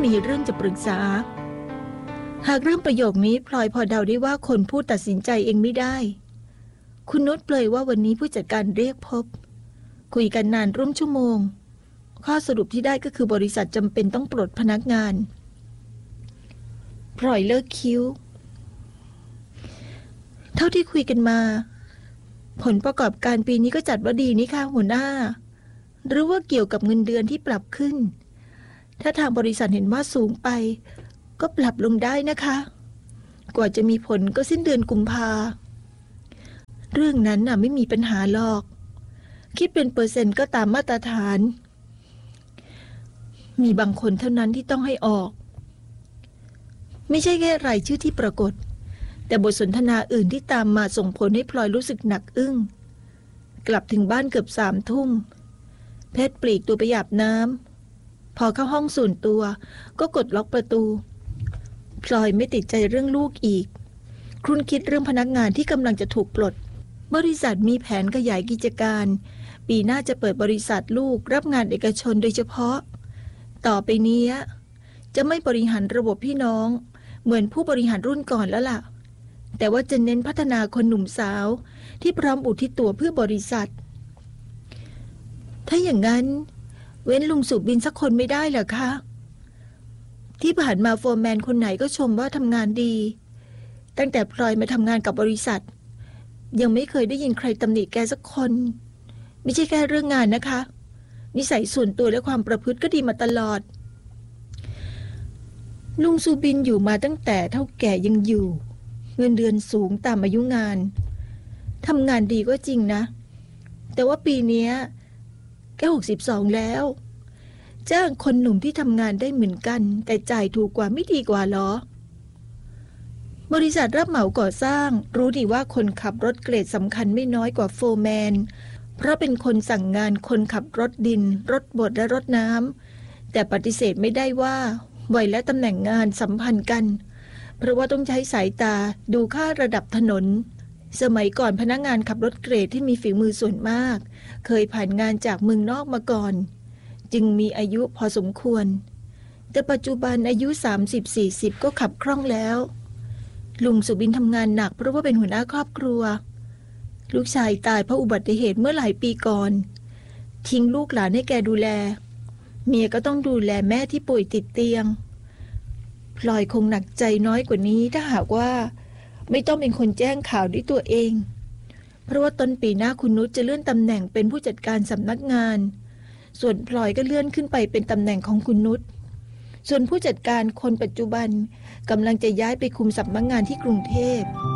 มีเรื่องจะปรึกษาหากเริ่มประโยคนี้พลอยพอเดาได้ว่าคนพูดตัดสินใจเองไม่ได้คุณนุชเปลยว่าวันนี้ผู้จัดการเรียกพบคุยกันนานร่วมชั่วโมงข้อสรุปที่ได้ก็คือบริษัทจำเป็นต้องปลดพนักงานพลอยเลิกคิ้วเท่าที่คุยกันมาผลประกอบการปีนี้ก็จัดว่าดีนี่ค่ะหัวหน้าหรือว่าเกี่ยวกับเงินเดือนที่ปรับขึ้นถ้าทางบริษัทเห็นว่าสูงไปก็ปรับลงได้นะคะกว่าจะมีผลก็สิ้นเดือนกุมภาเรื่องนั้นน่ะไม่มีปัญหาหรอกคิดเป็นเปอร์เซ็นต์ก็ตามมาตรฐานมีบางคนเท่านั้นที่ต้องให้ออกไม่ใช่แค่รายชื่อที่ปรากฏแต่บทสนทนาอื่นที่ตามมาส่งผลให้พลอยรู้สึกหนักอึ้งกลับถึงบ้านเกือบ3 ทุ่มเพชรปลีกตัวไปอาบน้ำพอเข้าห้องส่วนตัวก็กดล็อกประตูพลอยไม่ติดใจเรื่องลูกอีกครุ่นคิดเรื่องพนักงานที่กำลังจะถูกปลดบริษัทมีแผนขยายกิจการปีหน้าจะเปิดบริษัทลูกรับงานเอกชนโดยเฉพาะต่อไปนี้จะไม่บริหารระบบพี่น้องเหมือนผู้บริหารรุ่นก่อนแล้วล่ะแต่ว่าจะเน้นพัฒนาคนหนุ่มสาวที่พร้อมอุทิศตัวเพื่อบริษัทถ้าอย่างนั้นเว้นลุงสุบินสักคนไม่ได้เหรอคะที่ผ่านมาโฟร์แมนคนไหนก็ชมว่าทำงานดีตั้งแต่พลอยมาทำงานกับบริษัทยังไม่เคยได้ยินใครตำหนิแกสักคนไม่ใช่แค่เรื่องงานนะคะนิสัยส่วนตัวและความประพฤติก็ดีมาตลอดลุงสุบินอยู่มาตั้งแต่เท่าแก่ยังอยู่เงินเดือนสูงตามอายุงานทำงานดีก็จริงนะแต่ว่าปีนี้แก62แล้วจ้างคนหนุ่มที่ทำงานได้เหมือนกันแต่จ่ายถูกกว่าไม่ดีกว่าหรอบริษัทรับเหมาก่อสร้างรู้ดีว่าคนขับรถเกรดสำคัญไม่น้อยกว่าโฟร์แมนเพราะเป็นคนสั่งงานคนขับรถดินรถบดและรถน้ำแต่ปฏิเสธไม่ได้ว่าวัยและตำแหน่งงานสัมพันธ์กันเพราะว่าต้องใช้สายตาดูค่าระดับถนนสมัยก่อนพนักงานขับรถเกรดที่มีฝีมือส่วนมากเคยผ่านงานจากเมืองนอกมาก่อนจึงมีอายุพอสมควรแต่ปัจจุบันอายุ30-40ก็ขับคล่องแล้วลุงสุบินทำงานหนักเพราะว่าเป็นหัวหน้าครอบครัวลูกชายตายเพราะอุบัติเหตุเมื่อหลายปีก่อนทิ้งลูกหลานให้แกดูแลเมียก็ต้องดูแลแม่ที่ป่วยติดเตียงพลอยคงหนักใจน้อยกว่านี้ถ้าหากว่าไม่ต้องเป็นคนแจ้งข่าวด้วยตัวเองเพราะว่าต้นปีหน้าคุณนุชจะเลื่อนตำแหน่งเป็นผู้จัดการสำนักงานส่วนพลอยก็เลื่อนขึ้นไปเป็นตำแหน่งของคุณนุชส่วนผู้จัดการคนปัจจุบันกำลังจะย้ายไปคุมสำนักงานที่กรุงเทพ